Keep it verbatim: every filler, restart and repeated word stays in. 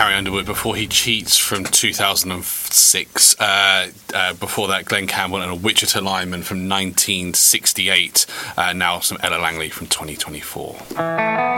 Carrie Underwood. Before he cheats from two thousand six. Uh, uh, before that, Glenn Campbell and a Wichita lineman from nineteen sixty-eight. Uh, now some Ella Langley from twenty twenty-four.